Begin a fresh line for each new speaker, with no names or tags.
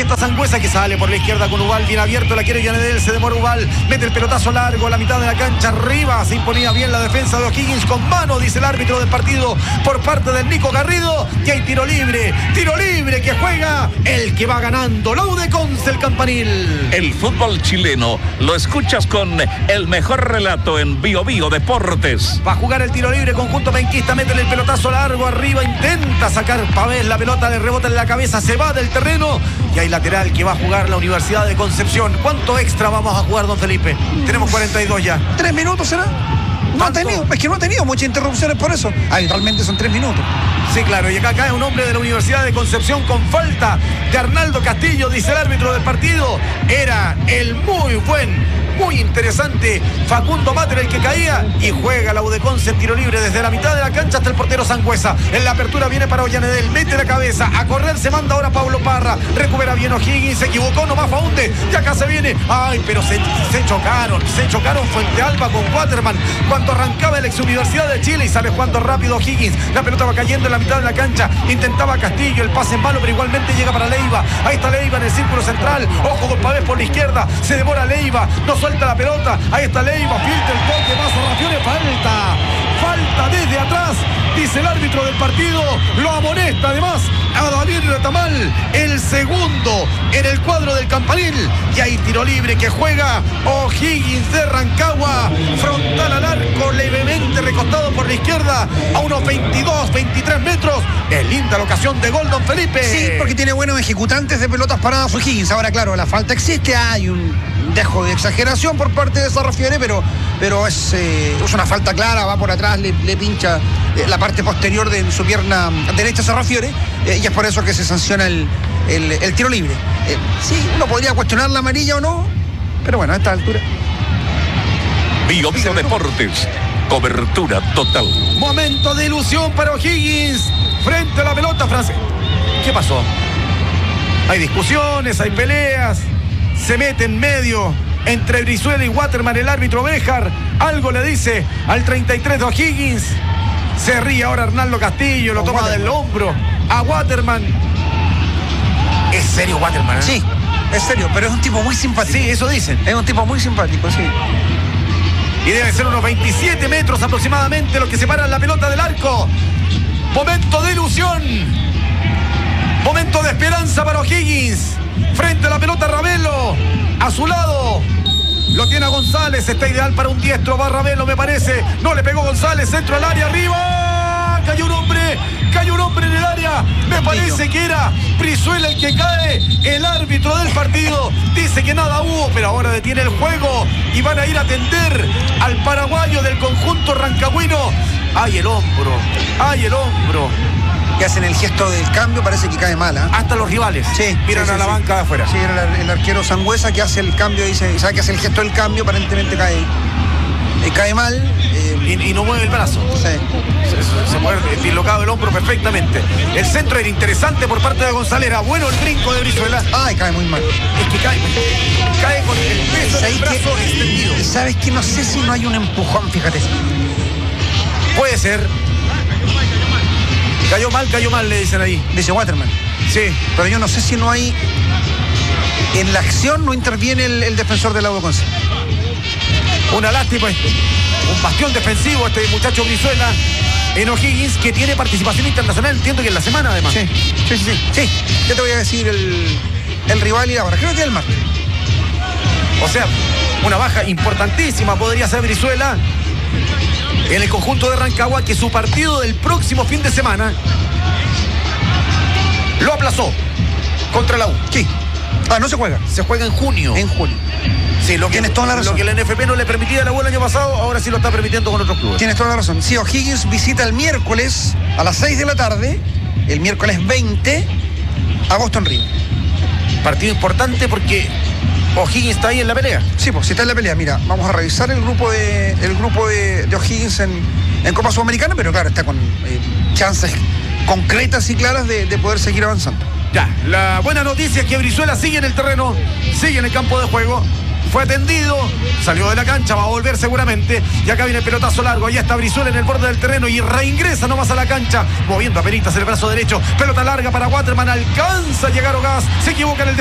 está Sangüesa que sale por la izquierda con Ubal, bien abierto, la quiere Yanedel, se demora Ubal, mete el pelotazo largo a la mitad de la cancha, arriba, se imponía bien la defensa de O'Higgins con mano, dice el árbitro del partido, por parte del Nico Garrido, y hay tiro libre que juega el que va ganando, la UDEConce, el Campanil.
El fútbol chileno lo escuchas con el mejor relato en Bio Bio Deportes.
Va a jugar el tiro libre, conjunto penquista, mete el pelotazo largo arriba, intenta sacar Pavés, la pelota le rebota en la cabeza, se va del terreno y hay lateral que va a jugar la Universidad de Concepción. ¿Cuánto extra vamos a jugar, don Felipe? Tenemos 42 ya.
3 minutos será. No ha tenido muchas interrupciones por eso. Habitualmente son 3 minutos.
Sí, claro, y acá cae un hombre de la Universidad de Concepción con falta de Arnaldo Castillo, dice el árbitro del partido. Era el muy interesante Facundo Mater el que caía, y juega la UDEConce en tiro libre desde la mitad de la cancha hasta el portero Sangüesa. En la apertura viene para Ollanedel, mete la cabeza, a correr se manda ahora Pablo Parra, recupera bien O'Higgins, se equivocó nomás Faunde, y acá se viene, pero se chocaron Fuente Alba con Waterman cuando arrancaba el ex Universidad de Chile, y sale jugando rápido O'Higgins, la pelota va cayendo en la mitad de la cancha, intentaba Castillo, el pase en malo, pero igualmente llega para Leiva, ahí está Leiva en el círculo central, ojo con Pavés por la izquierda, se demora Leiva, no suelta la pelota, ahí está Leiva, filtra el toque, más Sarrafiore, falta desde atrás, dice el árbitro del partido, lo amonesta además a David Retamal, el segundo en el cuadro del Campanil, y hay tiro libre que juega O'Higgins de Rancagua, frontal al arco, levemente recostado por la izquierda, a unos 22, 23 metros, es linda la ocasión de gol, don Felipe.
Sí, porque tiene buenos ejecutantes de pelotas paradas O'Higgins. Ahora, claro, la falta existe, hay un dejo de exageración por parte de Sarrafiore, pero es una falta clara, va por atrás, le pincha la parte posterior de su pierna derecha a Sarrafiore, y es por eso que se sanciona el tiro libre. Sí, uno podría cuestionar la amarilla o no, pero bueno, a esta altura.
Bio Bio Deportes, cobertura total.
Momento de ilusión para O'Higgins frente a la pelota francesa. ¿Qué pasó? Hay discusiones, hay peleas, se mete en medio entre Brizuela y Waterman el árbitro Béjar, algo le dice al 33 de O'Higgins, se ríe ahora Arnaldo Castillo, lo toma del hombro a Waterman. Es serio Waterman, ¿eh?
Sí, es serio, pero es un tipo muy simpático.
Sí, eso dicen.
Es un tipo muy simpático, sí.
Y debe ser unos 27 metros aproximadamente lo que separa la pelota del arco. Momento de ilusión, momento de esperanza para O'Higgins. Frente a la pelota Ravelo, a su lado lo tiene a González, está ideal para un diestro, va Ravelo me parece, no le pegó González, centro al área, arriba, cayó un hombre en el área, me parece que era Brizuela el que cae, el árbitro del partido dice que nada hubo, pero ahora detiene el juego y van a ir a atender al paraguayo del conjunto rancagüino. ¡Ay, el hombro!
Que hacen el gesto del cambio, parece que cae mal, ¿eh?
Hasta los rivales miran a la banca de afuera.
Sí, era el arquero Sangüesa que hace el cambio, dice, sabe que hace el gesto del cambio, aparentemente cae mal.
Y no mueve el brazo.
Sí.
Se mueve dislocado el hombro perfectamente. El centro era interesante por parte de González, era bueno el brinco de Brizuela.
Ay, cae muy mal.
Es que cae con el peso del brazo extendido.
Y sabes que no sé si no hay un empujón, fíjate.
Puede ser. Cayó mal, le dicen ahí.
Dice Waterman.
Sí.
Pero yo no sé si no hay... En la acción no interviene el defensor del UDEConce.
Una lástima. Un bastión defensivo este muchacho Brizuela en O'Higgins, que tiene participación internacional, entiendo que en la semana además.
Sí. ¿Qué te voy a decir el rival y ahora? Creo que es el martes.
O sea, una baja importantísima podría ser Brizuela en el conjunto de Rancagua, que su partido del próximo fin de semana lo aplazó contra la U.
Sí. No se juega.
Se juega en junio. Sí,
Tienes toda la razón.
Lo que la NFP no le permitía a la U el año pasado, ahora sí lo está permitiendo con otros clubes.
Tienes toda la razón. Sí, O'Higgins visita el miércoles a las 6 de la tarde, el miércoles 20, a Boston River.
Partido importante porque O'Higgins está ahí en la pelea.
Sí, pues sí está en la pelea. Mira, vamos a revisar el grupo de O'Higgins en Copa Sudamericana, pero claro, está con chances concretas y claras de poder seguir avanzando.
Ya, la buena noticia es que Brizuela sigue en el terreno, sigue en el campo de juego. Fue atendido, salió de la cancha, va a volver seguramente. Y acá viene el pelotazo largo. Allá está Brizuela en el borde del terreno y reingresa nomás a la cancha, moviendo a penitas el brazo derecho. Pelota larga para Waterman, alcanza a llegar Ogaz, se equivoca en el